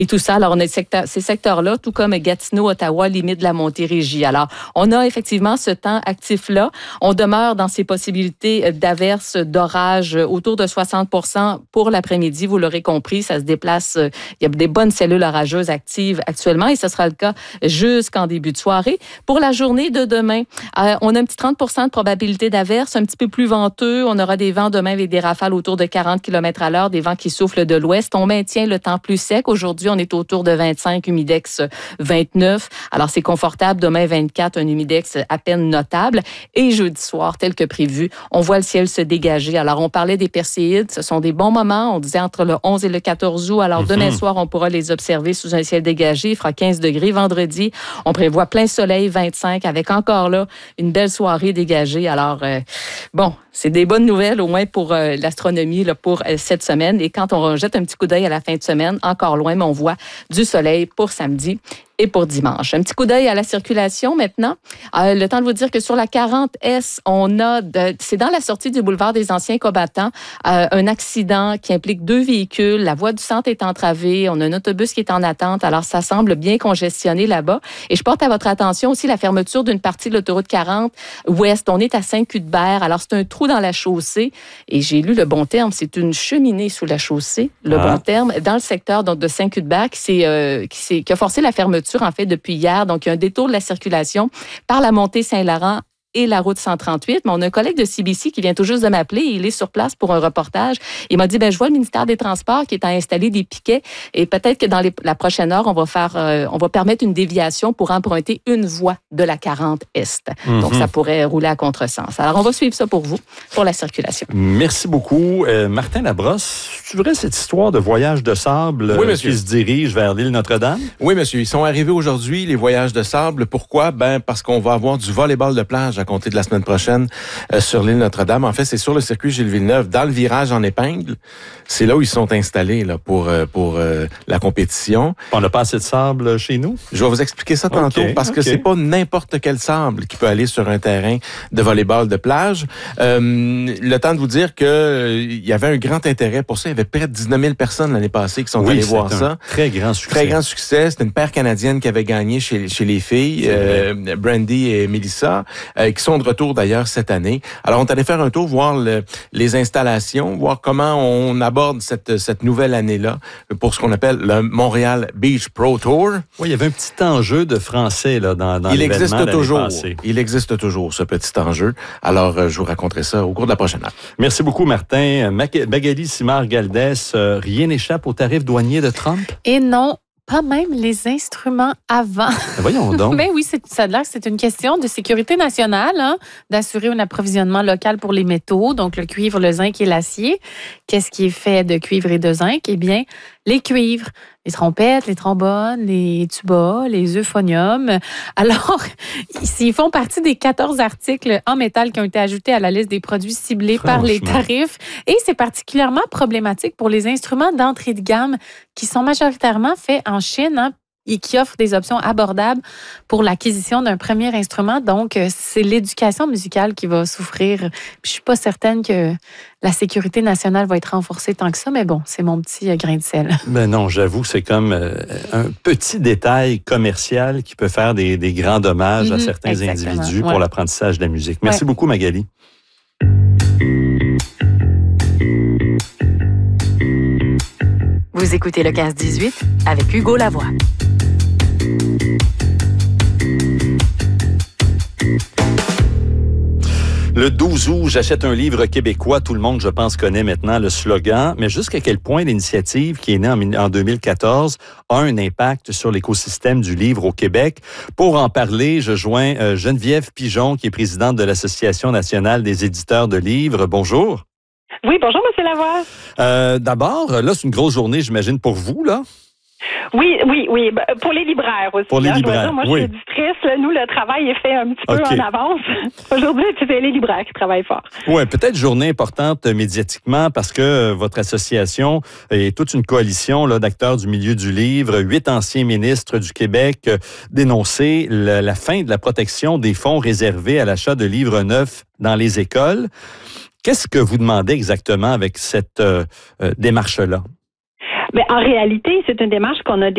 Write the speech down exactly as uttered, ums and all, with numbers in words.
Et tout ça, alors on a secteur, ces secteurs-là, tout comme Gatineau, Ottawa, limite de la Montérégie. Alors, on a effectivement ce temps actif-là. On demeure dans ces possibilités d'averses, d'orages, autour de soixante pour cent pour l'après-midi. Vous l'aurez compris, ça se déplace. Il y a des bonnes cellules orageuses actives actuellement et ce sera le cas jusqu'en début de soirée. Pour la journée de demain, euh, on a un petit trente pour cent de probabilité d'averses, un petit peu plus venteux. On aura des vents demain avec des rafales autour de quarante kilomètres à l'heure, des vents qui soufflent de l'ouest. On maintient le temps plus sec. Aujourd'hui, on est autour de vingt-cinq, humidex vingt-neuf. Alors, c'est confortable. Demain, vingt-quatre, un humidex à peine notable. Et jeudi soir, tel que prévu, on voit le ciel se dégager. Alors, on parlait des perséides. Ce sont des bons moments. On disait entre le onze et le quatorze août. Alors, mm-hmm. demain soir, on pourra les observer sous un ciel dégagé. Il fera quinze degrés. Vendredi, on prévoit plein soleil, vingt-cinq, avec encore là une belle soirée dégagée. Alors, euh, bon, c'est des bonnes nouvelles, au moins pour euh, l'astronomie, là, pour euh, cette semaine. Et quand on jette un petit coup d'œil à la fin de semaine, encore loin, mais on voit du soleil pour samedi et pour dimanche. Un petit coup d'œil à la circulation maintenant. Euh, le temps de vous dire que sur la quarante S, on a, de, c'est dans la sortie du boulevard des Anciens Combattants, euh, un accident qui implique deux véhicules. La voie du centre est entravée. On a un autobus qui est en attente. Alors, ça semble bien congestionné là-bas. Et je porte à votre attention aussi la fermeture d'une partie de l'autoroute quarante ouest. On est à Saint-Cuthbert. Alors, c'est un trou dans la chaussée. Et j'ai lu le bon terme. C'est une cheminée sous la chaussée. Le ah. bon terme. Dans le secteur donc, de Saint-Cuthbert qui, s'est, euh, qui, s'est, qui a forcé la fermeture en fait, depuis hier. Donc, il y a un détour de la circulation par la montée Saint-Laurent et la route cent trente-huit. Mais on a un collègue de C B C qui vient tout juste de m'appeler. Il est sur place pour un reportage. Il m'a dit, ben je vois le ministère des Transports qui est à installer des piquets et peut-être que dans les, la prochaine heure, on va faire, euh, on va permettre une déviation pour emprunter une voie de la quarante Est. Mm-hmm. Donc, ça pourrait rouler à contresens. Alors, on va suivre ça pour vous, pour la circulation. Merci beaucoup. Euh, Martin Labrosse, tu verrais cette histoire de voyage de sable oui, monsieur. qui se dirige vers l'île Notre-Dame? Oui, monsieur. Ils sont arrivés aujourd'hui, les voyages de sable. Pourquoi? Ben, parce qu'on va avoir du volleyball de plage à compter de la semaine prochaine euh, sur l'île Notre-Dame. En fait, c'est sur le circuit Gilles Villeneuve, dans le virage en épingle. C'est là où ils sont installés là, pour, euh, pour euh, la compétition. On n'a pas assez de sable chez nous? Je vais vous expliquer ça tantôt, okay, parce okay. que c'est pas n'importe quel sable qui peut aller sur un terrain de volleyball de plage. Euh, le temps de vous dire que euh, il y avait un grand intérêt pour ça. Il y avait près de dix-neuf mille personnes l'année passée qui sont oui, allées voir ça. Très grand succès. Très grand succès. C'était une paire canadienne qui avait gagné chez, chez les filles, euh, Brandy et Melissa, euh, qui sont de retour d'ailleurs cette année. Alors, on est allé faire un tour, voir le, les installations, voir comment on aborde cette, cette nouvelle année-là pour ce qu'on appelle le Montréal Beach Pro Tour. Oui, il y avait un petit enjeu de français là, dans, dans il l'événement existe toujours. Passée. Il existe toujours, ce petit enjeu. Alors, euh, je vous raconterai ça au cours de la prochaine heure. Merci beaucoup, Martin. Magali Simard-Galdès, euh, rien n'échappe au tarif douanier de Trump? Et non. Pas même les instruments avant. Mais voyons donc. Mais oui, c'est, ça a l'air que c'est une question de sécurité nationale, hein, d'assurer un approvisionnement local pour les métaux, donc le cuivre, le zinc et l'acier. Qu'est-ce qui est fait de cuivre et de zinc? Eh bien, les cuivres, les trompettes, les trombones, les tubas, les euphoniums. Alors, ils font partie des quatorze articles en métal qui ont été ajoutés à la liste des produits ciblés par les tarifs. Et c'est particulièrement problématique pour les instruments d'entrée de gamme qui sont majoritairement faits en Chine, hein, et qui offrent des options abordables pour l'acquisition d'un premier instrument. Donc, c'est l'éducation musicale qui va souffrir. Puis, je suis pas certaine que la sécurité nationale va être renforcée tant que ça, mais bon, c'est mon petit grain de sel. Ben non, j'avoue, c'est comme euh, un petit détail commercial qui peut faire des, des grands dommages mm-hmm, à certains exactement. individus pour ouais. l'apprentissage de la musique. Merci ouais. beaucoup, Magali. Vous écoutez le quinze dix-huit avec Hugo Lavoie. Le douze août, j'achète un livre québécois. Tout le monde, je pense, connaît maintenant le slogan. Mais jusqu'à quel point l'initiative qui est née en deux mille quatorze a un impact sur l'écosystème du livre au Québec? Pour en parler, je joins Geneviève Pigeon, qui est présidente de l'Association nationale des éditeurs de livres. Bonjour. Oui, bonjour, M. Lavoie. Euh, d'abord, là, c'est une grosse journée, j'imagine, pour vous, là? Oui, oui, oui. Pour les libraires aussi. Pour les hein, libraires, dire, moi, oui. je suis éditrice. Là, nous, le travail est fait un petit peu okay. en avance. Aujourd'hui, c'est les libraires qui travaillent fort. Oui, peut-être journée importante médiatiquement parce que votre association est toute une coalition là, d'acteurs du milieu du livre. Huit anciens ministres du Québec euh, dénonçaient la, la fin de la protection des fonds réservés à l'achat de livres neufs dans les écoles. Qu'est-ce que vous demandez exactement avec cette euh, euh, démarche-là? Bien, en réalité, c'est une démarche qu'on a